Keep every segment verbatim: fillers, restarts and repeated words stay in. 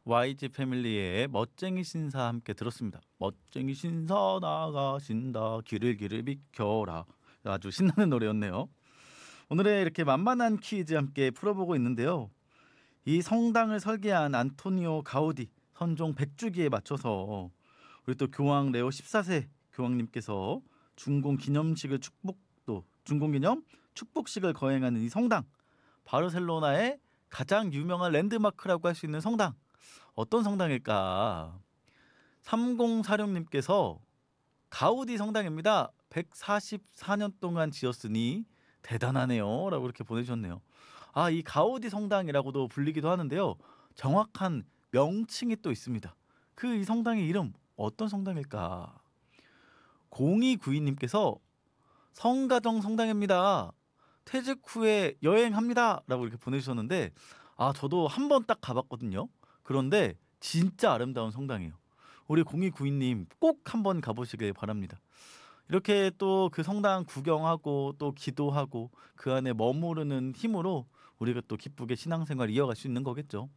와이지 패밀리의 멋쟁이 신사 함께 들었습니다. 멋쟁이 신사 나가신다 길을 길을 비켜라. 아주 신나는 노래였네요. 오늘의 이렇게 만만한 퀴즈 함께 풀어보고 있는데요. 이 성당을 설계한 안토니오 가우디 선종 백 주기에 맞춰서 우리 또 교황 레오 십사 세 교황님께서 준공 기념식을 축복 또 준공 기념 축복식을 거행하는 이 성당, 바르셀로나의 가장 유명한 랜드마크라고 할 수 있는 성당, 어떤 성당일까? 삼공사육님께서 가우디 성당입니다. 백사십사 년 동안 지었으니 대단하네요. 라고 이렇게 보내주셨네요. 아, 이 가우디 성당이라고도 불리기도 하는데요. 정확한 명칭이 또 있습니다. 그 이 성당의 이름 어떤 성당일까? 공이구이님께서 성가정 성당입니다. 퇴직 후에 여행합니다. 라고 이렇게 보내주셨는데, 아, 저도 한 번 딱 가봤거든요. 그런데 진짜 아름다운 성당이에요. 우리 공이구이님 꼭 한번 가보시길 바랍니다. 이렇게 또 그 성당 구경하고 또 기도하고 그 안에 머무르는 힘으로 우리가 또 기쁘게 신앙생활 이어갈 수 있는 거겠죠.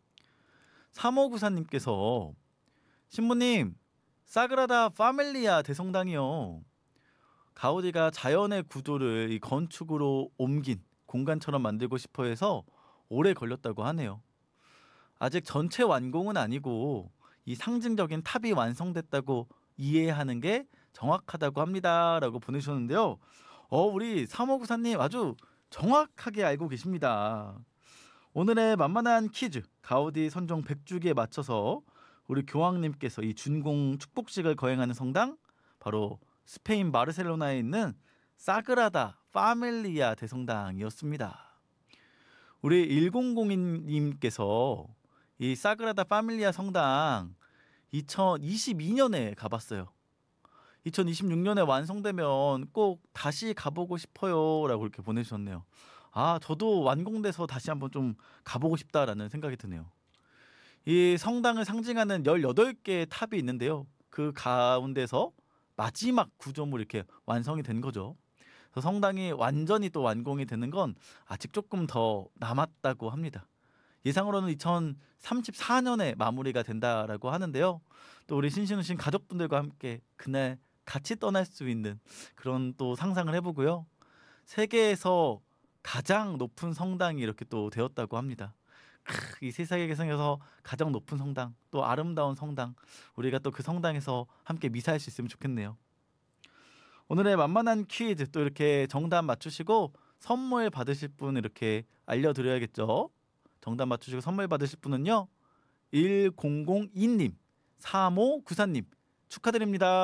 삼오구사님께서 신부님, 사그라다 파밀리아 대성당이요. 가우디가 자연의 구조를 이 건축으로 옮긴 공간처럼 만들고 싶어 해서 오래 걸렸다고 하네요. 아직 전체 완공은 아니고 이 상징적인 탑이 완성됐다고 이해하는 게 정확하다고 합니다. 라고 보내주셨는데요. 어, 우리 삼오구사님 아주 정확하게 알고 계십니다. 오늘의 만만한 퀴즈, 가우디 선종 백 주기에 맞춰서 우리 교황님께서 이 준공 축복식을 거행하는 성당, 바로 스페인 바르셀로나에 있는 사그라다 파밀리아 대성당이었습니다. 우리 천님께서 이 사그라다 파밀리아 성당 이천이십이 년에 가봤어요. 이천이십육 년에 완성되면 꼭 다시 가보고 싶어요. 라고 이렇게 보내주셨네요. 아, 저도 완공돼서 다시 한번 좀 가보고 싶다라는 생각이 드네요. 이 성당을 상징하는 열여덟 개의 탑이 있는데요. 그 가운데서 마지막 구조물이 이렇게 완성이 된 거죠. 그래서 성당이 완전히 또 완공이 되는 건 아직 조금 더 남았다고 합니다. 예상으로는 이천삼십사 년에 마무리가 된다라고 하는데요. 또 우리 신신우신 가족분들과 함께 그날 같이 떠날 수 있는 그런 또 상상을 해보고요. 세계에서 가장 높은 성당이 이렇게 또 되었다고 합니다. 크, 이 세상에서 가장 높은 성당, 또 아름다운 성당, 우리가 또 그 성당에서 함께 미사할 수 있으면 좋겠네요. 오늘의 만만한 퀴즈 또 이렇게 정답 맞추시고 선물 받으실 분 이렇게 알려드려야겠죠. 정답 맞추시고 선물 받으실 분은요, 천이 님, 삼오구사님 축하드립니다.